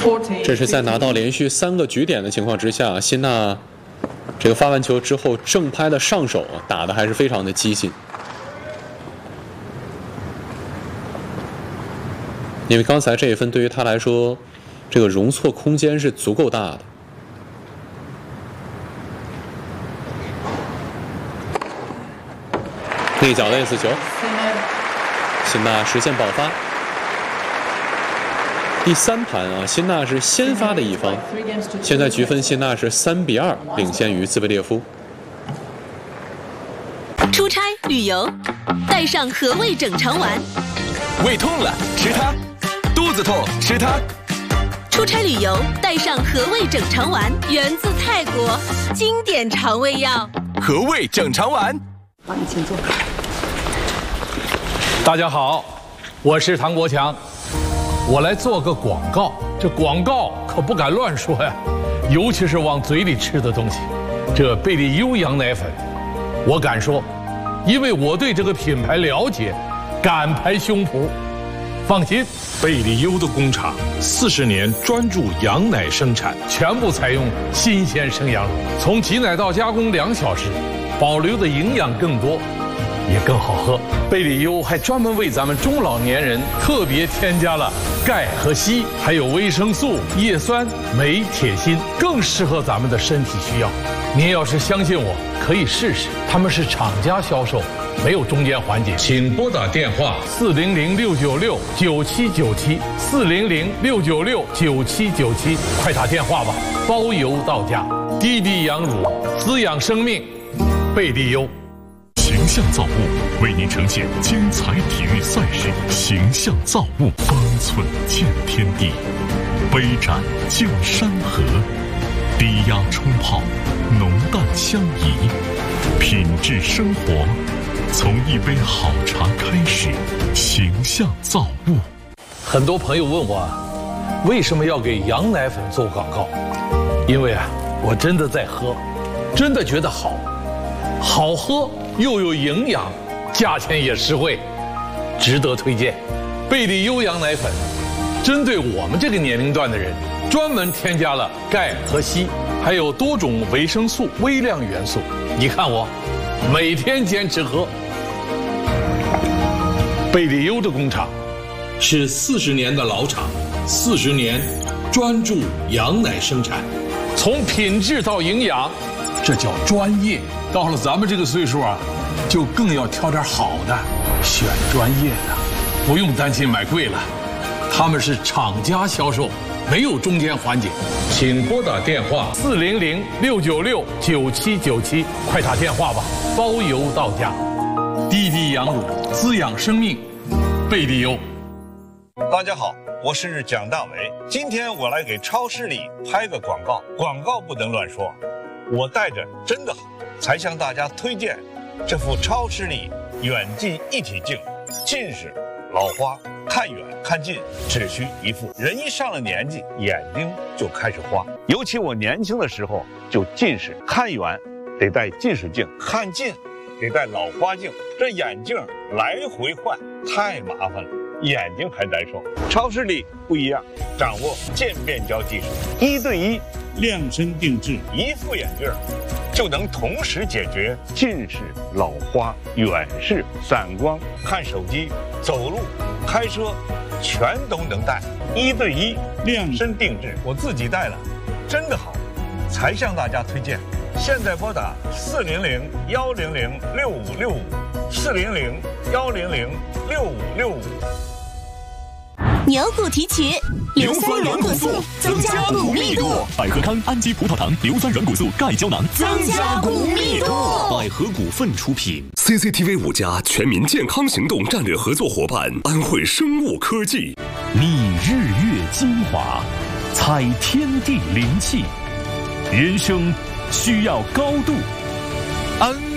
这是在拿到连续3个局点的情况之下，辛纳这个发完球之后正拍的上手打得还是非常的激进。因为刚才这一分对于他来说，这个容错空间是足够大的。内角的 S 球，辛纳实现保发。第3盘辛纳是先发的一方，现在局分辛纳是3-2领先于兹维列夫。 出差旅游，带上和味整肠丸。 胃痛了吃它，肚子痛吃它。 出差旅游带上和味整肠丸，源自泰国，经典肠胃药。 和味整肠丸。 帮你请坐。 大家好，我是唐国强，我来做个广告。这广告可不敢乱说呀，尤其是往嘴里吃的东西。这贝利优羊奶粉，我敢说，因为我对这个品牌了解，敢拍胸脯。放心， 贝利优的工厂40年专注羊奶生产， 全部采用新鲜生羊乳，从挤奶到加工2小时，保留的营养更多，也更好喝。贝利优还专门为咱们中老年人特别添加了钙和硒，还有维生素、叶酸、镁、铁、锌，更适合咱们的身体需要。您要是相信我，可以试试，他们是厂家销售，没有中间环节。请拨打电话400-696-9797，400-696-9797，快打电话吧，包邮到家。滴滴羊乳，滋养生命，贝利优。 形象造物为您呈现精彩体育赛事，形象造物方寸见天地，杯盏见山河，低压冲泡，浓淡相宜，品质生活从一杯好茶开始。形象造物。 很多朋友问我为什么要给羊奶粉做广告？因为我真的在喝，真的觉得好喝又有营养，价钱也实惠，值得推荐。贝利优羊奶粉针对我们这个年龄段的人，专门添加了钙和硒，还有多种维生素、微量元素。你看我每天坚持喝。贝利优的工厂是40年的老厂，40年专注羊奶生产，从品质到营养，这叫专业。到了咱们这个岁数就更要挑点好的，选专业的，不用担心买贵了。他们是厂家销售，没有中间环节。请拨打电话400-696-9797，快打电话吧，包邮到家。滴滴羊乳，滋养生命，贝利优。 大家好，我是蒋大为，今天我来给超市里拍个广告，广告不能乱说，我带着真的好，才向大家推荐这副超视力远近一体镜。近视、老花，看远看近只需一副。人一上了年纪，眼睛就开始花，尤其我年轻的时候就近视，看远得戴近视镜，看近得戴老花镜，这眼镜来回换太麻烦了，眼睛还难受。超视力不一样，掌握渐变焦技术，1对1量身定制，一副眼镜就能同时解决近视、老花、远视、散光、看手机、走路、开车，全都能戴。1对1量身定制，我自己戴了，真的好，才向大家推荐。现在拨打400-100-6565，400-100-6565。 牛骨提取， 硫酸软骨素增加骨密度， 百合康氨基葡萄糖硫酸软骨素钙胶囊增加骨密度。 百合股份出品。 CCTV 5家全民健康行动战略合作伙伴安徽生物科技。 觅日月精华，采天地灵气，人生需要高度。安